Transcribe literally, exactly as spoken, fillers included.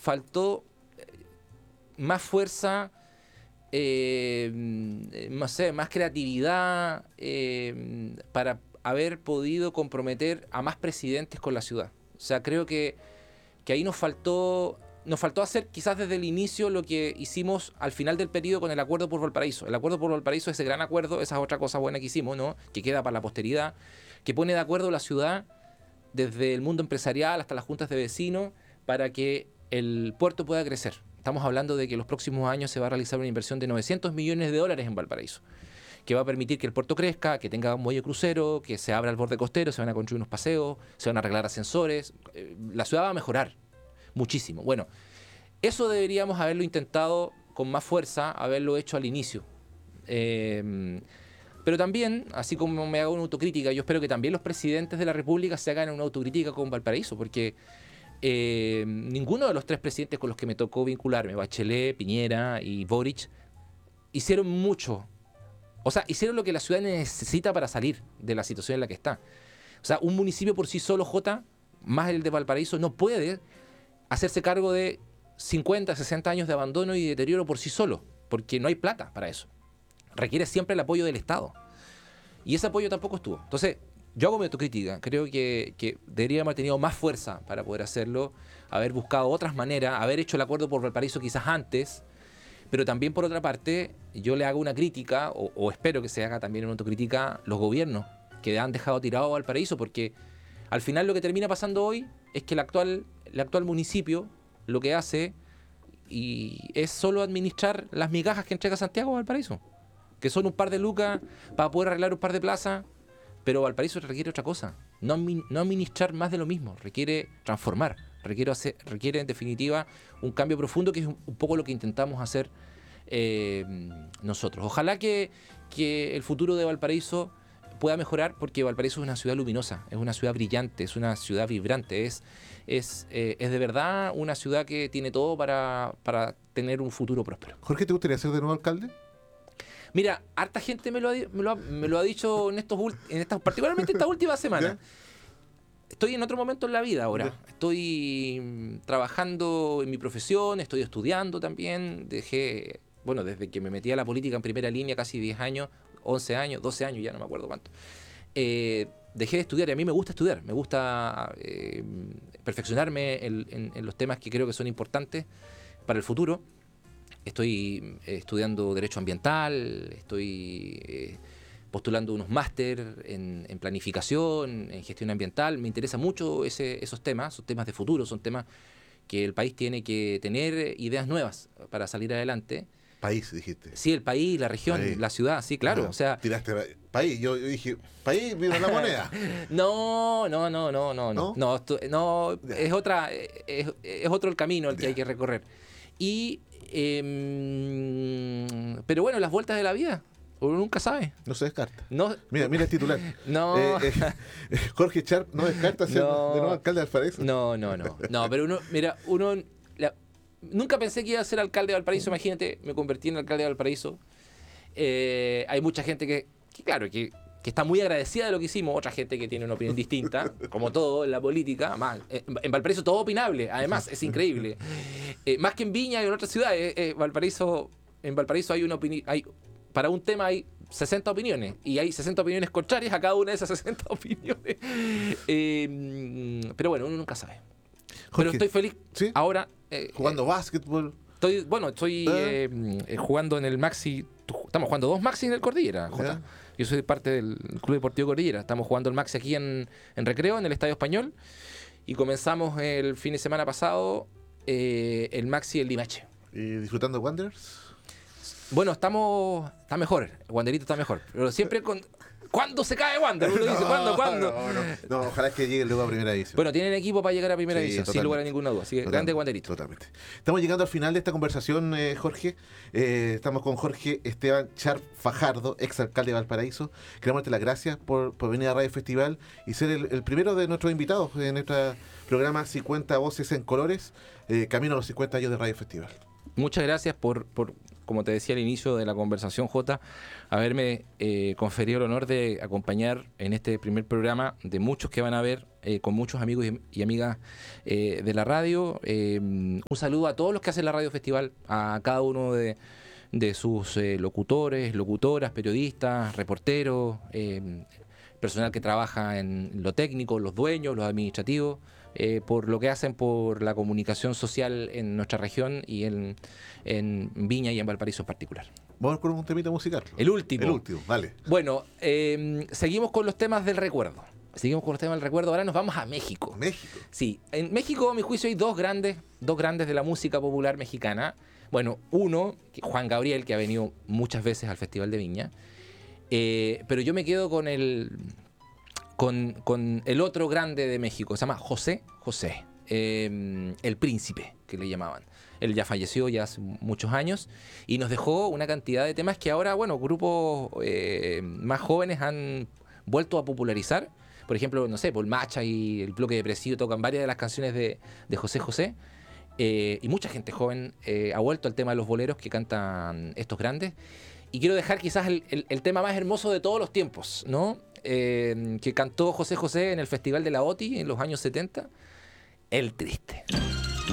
faltó más fuerza, eh, no sé, más creatividad eh, para haber podido comprometer a más presidentes con la ciudad. O sea, creo que, que ahí nos faltó, nos faltó hacer quizás desde el inicio lo que hicimos al final del periodo con el Acuerdo por Valparaíso. El Acuerdo por Valparaíso, ese gran acuerdo, esa es otra cosa buena que hicimos, ¿no? Que queda para la posteridad, que pone de acuerdo la ciudad desde el mundo empresarial hasta las juntas de vecinos para que el puerto pueda crecer. Estamos hablando de que en los próximos años se va a realizar una inversión de novecientos millones de dólares en Valparaíso, que va a permitir que el puerto crezca, que tenga un muelle crucero, que se abra el borde costero, se van a construir unos paseos, se van a arreglar ascensores. La ciudad va a mejorar muchísimo. Bueno, eso deberíamos haberlo intentado con más fuerza, haberlo hecho al inicio. Eh, pero también, así como me hago una autocrítica, yo espero que también los presidentes de la República se hagan una autocrítica con Valparaíso, porque eh, ninguno de los tres presidentes con los que me tocó vincularme, Bachelet, Piñera y Boric, hicieron mucho. O sea, hicieron lo que la ciudad necesita para salir de la situación en la que está. O sea, un municipio por sí solo, J, más el de Valparaíso, no puede hacerse cargo de cincuenta, sesenta años de abandono y deterioro por sí solo, porque no hay plata para eso. Requiere siempre el apoyo del Estado. Y ese apoyo tampoco estuvo. Entonces, yo hago mi autocrítica. Creo que, que deberíamos haber tenido más fuerza para poder hacerlo, haber buscado otras maneras, haber hecho el Acuerdo por Valparaíso quizás antes. Pero también, por otra parte, yo le hago una crítica, o, o espero que se haga también una autocrítica, los gobiernos que han dejado tirado a Valparaíso, porque al final lo que termina pasando hoy es que el actual, el actual municipio lo que hace y es solo administrar las migajas que entrega Santiago a Valparaíso, que son un par de lucas para poder arreglar un par de plazas, pero Valparaíso requiere otra cosa, no, no administrar más de lo mismo, requiere transformar. Requiere, hacer, requiere en definitiva un cambio profundo, que es un, un poco lo que intentamos hacer eh, nosotros. Ojalá que, que el futuro de Valparaíso pueda mejorar, porque Valparaíso es una ciudad luminosa, es una ciudad brillante, es una ciudad vibrante, es, es, eh, es de verdad una ciudad que tiene todo para, para tener un futuro próspero. Jorge, ¿te gustaría ser de nuevo alcalde? Mira, harta gente me lo ha, me lo ha, me lo ha dicho en estos, en estas, particularmente esta última semana. Estoy en otro momento en la vida ahora. Estoy trabajando en mi profesión, estoy estudiando también. Dejé, bueno, desde que me metí a la política en primera línea, casi diez años, once años, doce años, ya no me acuerdo cuánto. Eh, dejé de estudiar y a mí me gusta estudiar. Me gusta eh, perfeccionarme en, en, en los temas que creo que son importantes para el futuro. Estoy estudiando Derecho Ambiental, estoy... Eh, postulando unos máster en, en planificación, en gestión ambiental. Me interesa mucho ese, esos temas, son temas de futuro, son temas que el país tiene que tener ideas nuevas para salir adelante. País, dijiste. Sí, el país, la región, país. La ciudad, sí, claro. Ah, o sea, tiraste país, yo, yo dije, país, viva la moneda. no, no, no, no, no, no, no, esto, no es otra, es, es otro el camino el que ya. hay que recorrer. Y, eh, pero bueno, las vueltas de la vida. Uno nunca sabe. No se descarta. No, mira, mira el titular. No. Eh, eh, Jorge Sharp no descarta ser no, de nuevo alcalde de Valparaíso. No, no, no. No, pero uno, mira, uno... La, nunca pensé que iba a ser alcalde de Valparaíso. Imagínate, me convertí en alcalde de Valparaíso. Eh, hay mucha gente que, que claro, que, que está muy agradecida de lo que hicimos. Otra gente que tiene una opinión distinta, como todo en la política. Más, en, en Valparaíso todo opinable, además, es increíble. Eh, más que en Viña y en otras ciudades, eh, Valparaíso, en Valparaíso hay una opinión... Hay, para un tema hay sesenta opiniones y hay sesenta opiniones contrarias a cada una de esas sesenta opiniones. Eh, pero bueno, uno nunca sabe. Jorge, pero estoy feliz. ¿Sí? Ahora. Eh, jugando eh, básquetbol. Estoy, bueno, estoy ¿Eh? Eh, jugando en el Maxi. Estamos jugando dos Maxi en el Cordillera, Jota. ¿Eh? Yo soy parte del Club Deportivo Cordillera. Estamos jugando el Maxi aquí en, en Recreo, en el Estadio Español. Y comenzamos el fin de semana pasado eh, el Maxi en Limache. ¿Y disfrutando de Wanderers? Bueno, estamos... Está mejor. Wanderito está mejor. Pero siempre con... ¿Cuándo se cae Wander? Uno dice, ¿cuándo? ¿Cuándo? No, no, no, ojalá que llegue luego a primera división. Bueno, tienen equipo para llegar a primera sí, división, sin lugar a ninguna duda. Así que grande Wanderito. Totalmente. Estamos llegando al final de esta conversación, eh, Jorge. Eh, estamos con Jorge Esteban Sharp Fajardo, exalcalde de Valparaíso. Queremos darte las gracias por, por venir a Radio Festival y ser el, el primero de nuestros invitados en este programa cincuenta Voces en Colores, eh, camino a los cincuenta años de Radio Festival. Muchas gracias por, por, como te decía al inicio de la conversación, Jota, haberme eh, conferido el honor de acompañar en este primer programa de muchos que van a ver eh, con muchos amigos y, y amigas eh, de la radio. Eh, un saludo a todos los que hacen la Radio Festival, a cada uno de, de sus eh, locutores, locutoras, periodistas, reporteros, eh, personal que trabaja en lo técnico, los dueños, los administrativos, eh, por lo que hacen por la comunicación social en nuestra región y en, en Viña y en Valparaíso en particular. Vamos con un temita musical. El último. El último, dale. Bueno, eh, seguimos con los temas del recuerdo. Seguimos con los temas del recuerdo. Ahora nos vamos a México. México. Sí, en México, a mi juicio, hay dos grandes, dos grandes de la música popular mexicana. Bueno, uno, Juan Gabriel, que ha venido muchas veces al Festival de Viña. Eh, pero yo me quedo con el, con, con el otro grande de México. Se llama José José. Eh, el Príncipe, que le llamaban. Él ya falleció ya hace muchos años y nos dejó una cantidad de temas que ahora, bueno, grupos eh, más jóvenes han vuelto a popularizar. Por ejemplo, no sé, Paul Macha y el Bloque Depresivo tocan varias de las canciones de, de José José. Eh, y mucha gente joven eh, ha vuelto al tema de los boleros que cantan estos grandes. Y quiero dejar quizás el, el, el tema más hermoso de todos los tiempos, ¿no? Eh, que cantó José José en el Festival de la O T I en los años setenta, El Triste.